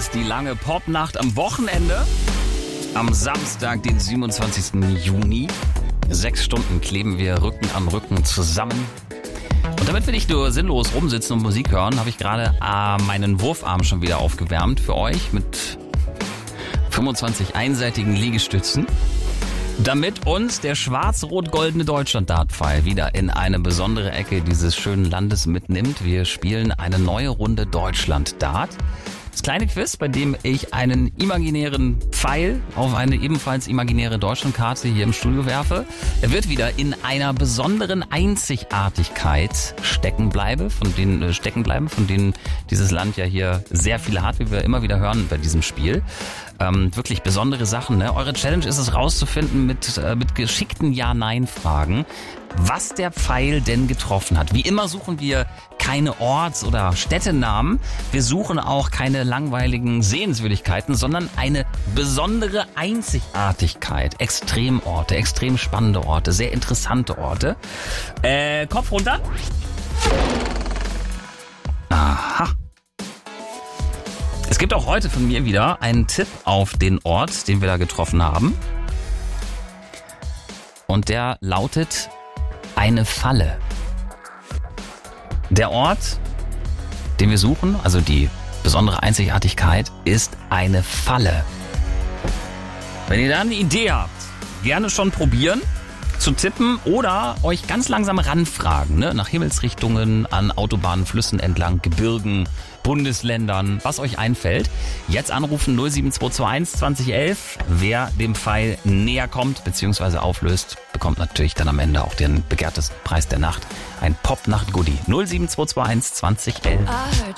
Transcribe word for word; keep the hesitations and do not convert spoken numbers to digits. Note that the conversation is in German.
ist die lange Popnacht am Wochenende. Am Samstag, den siebenundzwanzigsten Juni. Sechs Stunden kleben wir Rücken an Rücken zusammen. Und damit wir nicht nur sinnlos rumsitzen und Musik hören, habe ich gerade äh, meinen Wurfarm schon wieder aufgewärmt für euch mit fünfundzwanzig einseitigen Liegestützen. Damit uns der schwarz-rot-goldene Deutschland-Dartpfeil wieder in eine besondere Ecke dieses schönen Landes mitnimmt. Wir spielen eine neue Runde Deutschland-Dart. Das kleine Quiz, bei dem ich einen imaginären Pfeil auf eine ebenfalls imaginäre Deutschlandkarte hier im Studio werfe. Er wird wieder in einer besonderen Einzigartigkeit stecken bleiben, von denen äh, stecken bleiben, von denen dieses Land ja hier sehr viele hat, wie wir immer wieder hören bei diesem Spiel. Ähm, wirklich besondere Sachen. Ne? Eure Challenge ist es rauszufinden mit, äh, mit geschickten Ja-Nein-Fragen, was der Pfeil denn getroffen hat. Wie immer suchen wir keine Orts- oder Städtenamen. Wir suchen auch keine langweiligen Sehenswürdigkeiten, sondern eine besondere Einzigartigkeit. Extremorte, extrem spannende Orte, sehr interessante Orte. Äh, Kopf runter. Aha. Es gibt auch heute von mir wieder einen Tipp auf den Ort, den wir da getroffen haben. Und der lautet eine Falle. Der Ort, den wir suchen, also die besondere Einzigartigkeit, ist eine Falle. Wenn ihr da eine Idee habt, gerne schon probieren zu tippen oder euch ganz langsam ranfragen, ne? Nach Himmelsrichtungen, an Autobahnen, Flüssen entlang, Gebirgen, Bundesländern, was euch einfällt. Jetzt anrufen null sieben zwei zwei eins zwanzig elf. Wer dem Pfeil näher kommt bzw. auflöst, bekommt natürlich dann am Ende auch den begehrtesten Preis der Nacht. Ein Popnacht-Goodie. null sieben zwei zwei eins zwanzig elf.